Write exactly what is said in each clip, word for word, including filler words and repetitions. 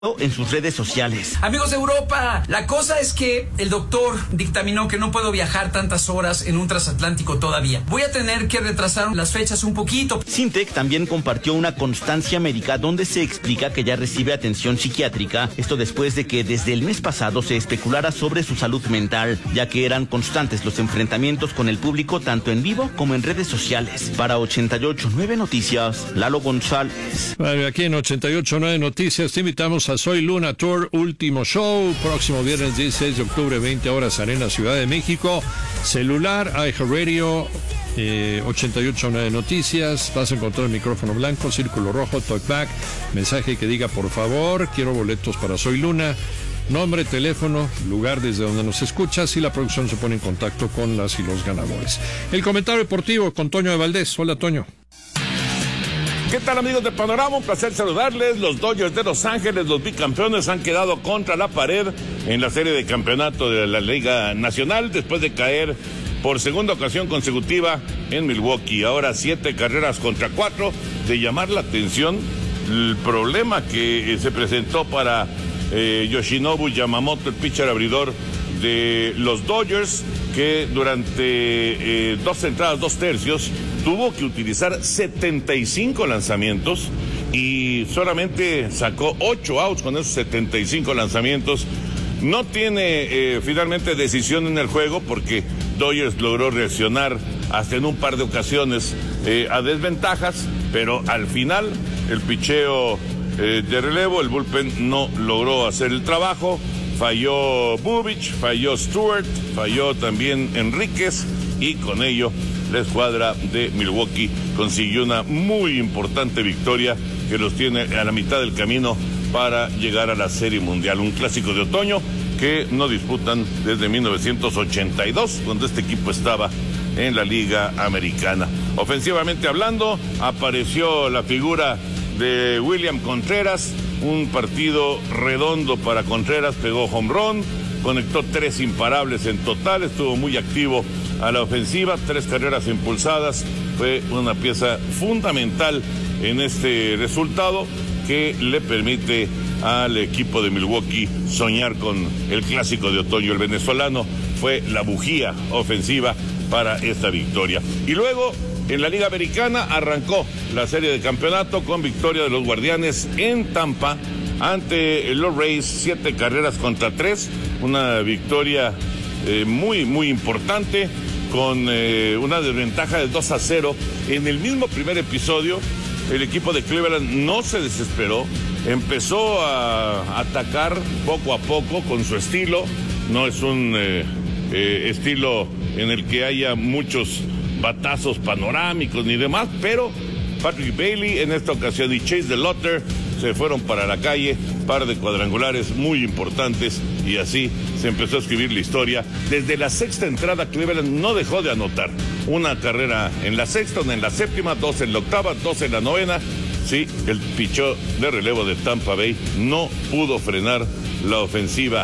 en sus redes sociales. Amigos de Europa, la cosa es que el doctor dictaminó que no puedo viajar tantas horas en un transatlántico todavía. Voy a tener que retrasar las fechas un poquito. Sintec también compartió una constancia médica donde se explica que ya recibe atención psiquiátrica, esto después de que desde el mes pasado se especulara sobre su salud mental, ya que eran constantes los enfrentamientos con el público tanto en vivo como en redes sociales. Para ochenta y ocho punto nueve Noticias, Lalo González. Bueno, aquí en ochenta y ocho punto nueve Noticias te invitamos a Soy Luna Tour, último show, próximo viernes dieciséis de octubre, veinte horas, Arena Ciudad de México. Celular, iHeartRadio, eh, ochenta y ocho punto nueve Noticias. Vas a encontrar el micrófono blanco, círculo rojo, talkback, mensaje que diga por favor, quiero boletos para Soy Luna. Nombre, teléfono, lugar desde donde nos escuchas y la producción se pone en contacto con las y los ganadores. El comentario deportivo con Toño de Valdés. Hola, Toño. ¿Qué tal, amigos de Panorama? Un placer saludarles. Los Dodgers de Los Ángeles, los bicampeones, han quedado contra la pared en la serie de campeonato de la Liga Nacional después de caer por segunda ocasión consecutiva en Milwaukee. Ahora siete carreras contra cuatro. De llamar la atención el problema que se presentó para eh, Yoshinobu Yamamoto, el pitcher abridor de los Dodgers, que durante eh, dos entradas, dos tercios, tuvo que utilizar setenta y cinco lanzamientos y solamente sacó ocho outs con esos setenta y cinco lanzamientos. No tiene eh, finalmente decisión en el juego porque Dodgers logró reaccionar hasta en un par de ocasiones eh, a desventajas, pero al final el picheo eh, de relevo, el bullpen no logró hacer el trabajo. Falló Bubich, falló Stewart, falló también Enríquez y con ello la escuadra de Milwaukee consiguió una muy importante victoria que los tiene a la mitad del camino para llegar a la Serie Mundial. Un clásico de otoño que no disputan desde mil novecientos ochenta y dos, cuando este equipo estaba en la Liga Americana. Ofensivamente hablando, apareció la figura de William Contreras, un partido redondo para Contreras, pegó home run, conectó tres imparables en total, estuvo muy activo a la ofensiva, tres carreras impulsadas, fue una pieza fundamental en este resultado que le permite al equipo de Milwaukee soñar con el clásico de otoño. El venezolano fue la bujía ofensiva para esta victoria. Y luego, en la Liga Americana, arrancó la serie de campeonato con victoria de los Guardianes en Tampa ante los Rays, siete carreras contra tres, una victoria eh, muy, muy importante, con eh, una desventaja de dos a cero. En el mismo primer episodio, el equipo de Cleveland no se desesperó, empezó a atacar poco a poco con su estilo. No es un eh, eh, estilo en el que haya muchos batazos panorámicos ni demás, pero Patrick Bailey en esta ocasión y Chase DeLauter se fueron para la calle, par de cuadrangulares muy importantes y así se empezó a escribir la historia. Desde la sexta entrada Cleveland no dejó de anotar. Una carrera en la sexta, una en la séptima, dos en la octava, dos en la novena. Sí, el pichó de relevo de Tampa Bay no pudo frenar la ofensiva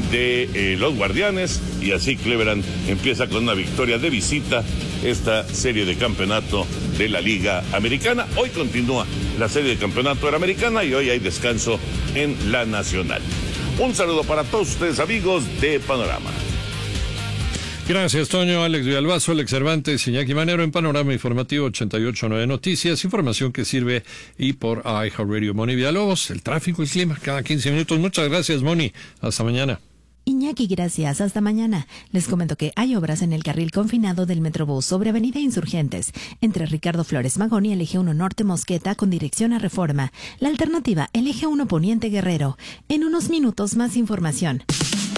de eh, los Guardianes y así Cleveland empieza con una victoria de visita esta serie de campeonato de la Liga Americana. Hoy continúa la serie de campeonato de la Americana y hoy hay descanso en la Nacional. Un saludo para todos ustedes, amigos de Panorama. Gracias, Toño. Alex Villalbazo, Alex Cervantes, Iñaki Manero en Panorama Informativo ochenta y ocho punto nueve Noticias. Información que sirve y por iHeartRadio. Moni Villalobos, el tráfico, el clima, cada quince minutos. Muchas gracias, Moni. Hasta mañana. Iñaki, gracias. Hasta mañana. Les comento que hay obras en el carril confinado del Metrobús sobre Avenida Insurgentes, entre Ricardo Flores Magón y el Eje uno Norte Mosqueta con dirección a Reforma. La alternativa, el Eje uno Poniente Guerrero. En unos minutos más información.